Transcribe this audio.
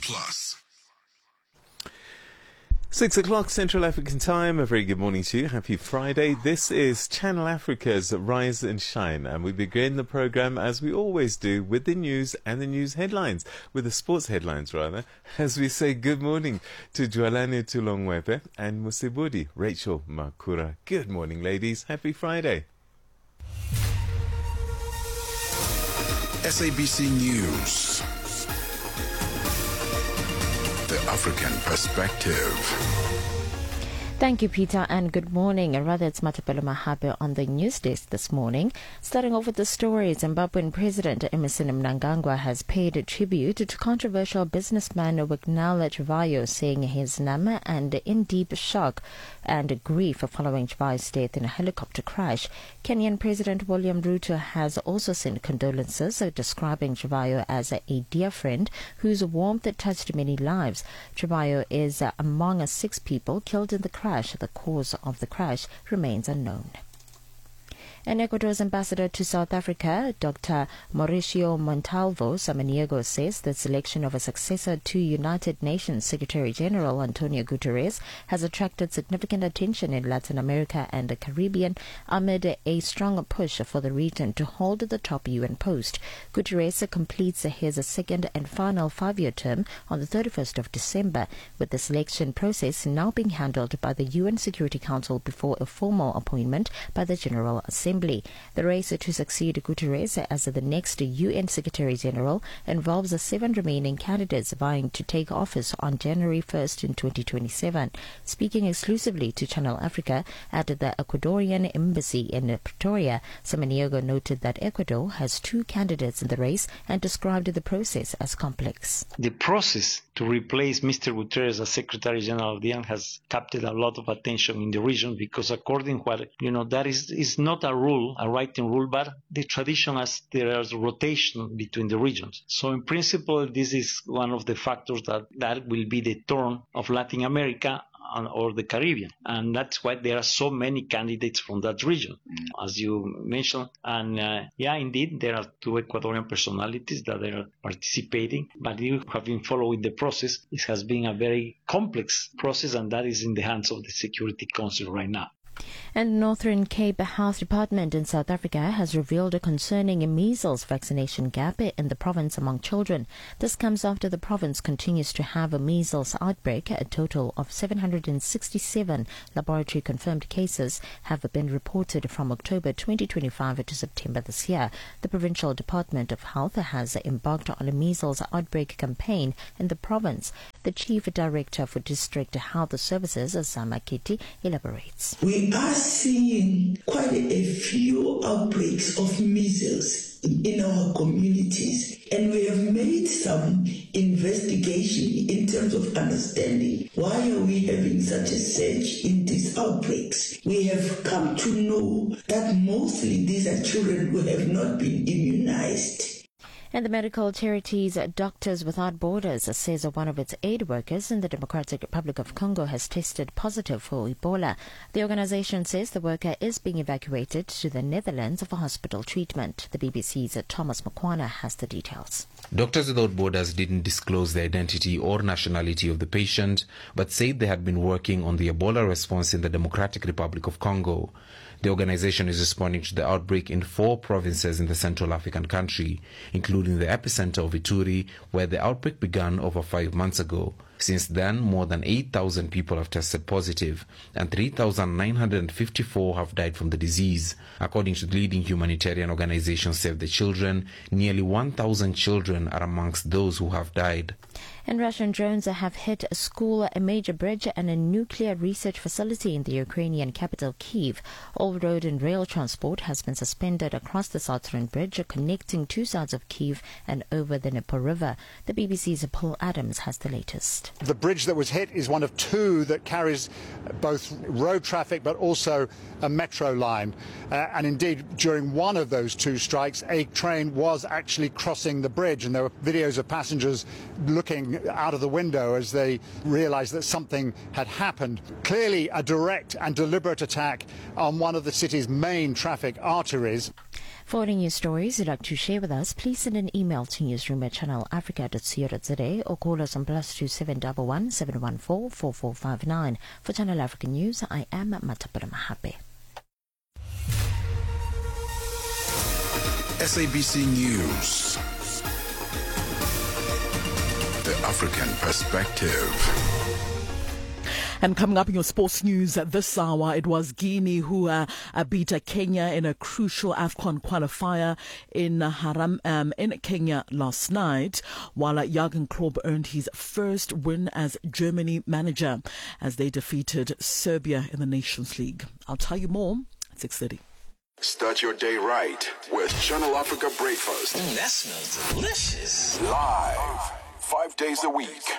Plus. 6 o'clock Central African time. A very good morning to you. Happy Friday. This is Channel Africa's Rise and Shine, and we begin the program as we always do with the news and the news headlines, with the sports headlines rather, as we say good morning to Joalane Tulongwepe and Musibudi Rachel Makura. Good morning, ladies. Happy Friday. SABC News. The African Perspective. Thank you, Peter, and good morning. Rather, it's Matapelo Mahape on the news desk this morning. Starting off with the story, Zimbabwean President Emmerson Mnangagwa has paid tribute to controversial businessman Wignall Chivayo, saying he's numb and in deep shock and grief following Chivayo's death in a helicopter crash. Kenyan President William Ruto has also sent condolences, describing Chivayo as a dear friend whose warmth touched many lives. Chivayo is among 6 people killed in the crash. The cause of the crash remains unknown. And Ecuador's ambassador to South Africa, Dr. Mauricio Montalvo Samaniego, says the selection of a successor to United Nations Secretary-General Antonio Guterres has attracted significant attention in Latin America and the Caribbean amid a strong push for the region to hold the top UN post. Guterres completes his second and final 5-year term on the 31st of December, with the selection process now being handled by the UN Security Council before a formal appointment by the General Assembly. The race to succeed Guterres as the next UN Secretary-General involves 7 remaining candidates vying to take office on January 1st in 2027. Speaking exclusively to Channel Africa at the Ecuadorian Embassy in Pretoria, Samaniego noted that Ecuador has 2 candidates in the race and described the process as complex. The process to replace Mr. Guterres as Secretary General of the UN has captured a lot of attention in the region because according what, that is not a rule, a writing rule, but the tradition as there is rotation between the regions. So in principle, this is one of the factors that will be the turn of Latin America or the Caribbean. And that's why there are so many candidates from that region, as you mentioned. And indeed, there are 2 Ecuadorian personalities that are participating. But you have been following the process. It has been a very complex process, and that is in the hands of the Security Council right now. And Northern Cape Health Department in South Africa has revealed a concerning measles vaccination gap in the province among children. This comes after the province continues to have a measles outbreak. A total of 767 laboratory-confirmed cases have been reported from October 2025 to September this year. The Provincial Department of Health has embarked on a measles outbreak campaign in the province. The Chief Director for District Health Services, Zama Kitty, elaborates. We are seeing quite a few outbreaks of measles in our communities, and we have made some investigation in terms of understanding why are we having such a surge in these outbreaks. We have come to know that mostly these are children who have not been immunized. And the medical charities Doctors Without Borders says one of its aid workers in the Democratic Republic of Congo has tested positive for Ebola. The organization says the worker is being evacuated to the Netherlands for hospital treatment. The BBC's Thomas Mkwana has the details. Doctors Without Borders didn't disclose the identity or nationality of the patient, but said they had been working on the Ebola response in the Democratic Republic of Congo. The organization is responding to the outbreak in 4 provinces in the Central African country, including the epicenter of Ituri, where the outbreak began over 5 months ago. Since then, more than 8,000 people have tested positive, and 3,954 have died from the disease. According to the leading humanitarian organization Save the Children, nearly 1,000 children are amongst those who have died. And Russian drones have hit a school, a major bridge, and a nuclear research facility in the Ukrainian capital, Kyiv. All road and rail transport has been suspended across the southern bridge connecting 2 sides of Kyiv and over the Dnieper River. The BBC's Paul Adams has the latest. The bridge that was hit is one of 2 that carries both road traffic but also a metro line. And indeed, during one of those 2 strikes, a train was actually crossing the bridge, and there were videos of passengers looking out of the window as they realized that something had happened. Clearly a direct and deliberate attack on one of the city's main traffic arteries. For any news stories you'd like to share with us, please send an email to newsroom@channelafrica.co.za or call us on +2711 714 4459. For Channel Africa News, I am Matapela Mahape. SABC News. The African Perspective. And coming up in your sports news this hour, it was Guinea who beat Kenya in a crucial AFCON qualifier in in Kenya last night, while Jurgen Klopp earned his first win as Germany manager as they defeated Serbia in the Nations League. I'll tell you more at 6:30. Start your day right with Channel Africa Breakfast. That smells delicious. Live, 5 days a week.